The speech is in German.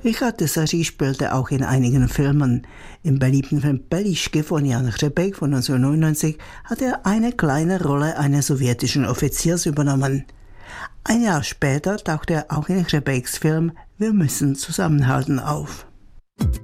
Richard Dessergy spielte auch in einigen Filmen. Im beliebten Film Bellischke von Jan Hřebejk von 1999 hat er eine kleine Rolle eines sowjetischen Offiziers übernommen. Ein Jahr später tauchte er auch in Hřebejks Film Wir müssen zusammenhalten auf.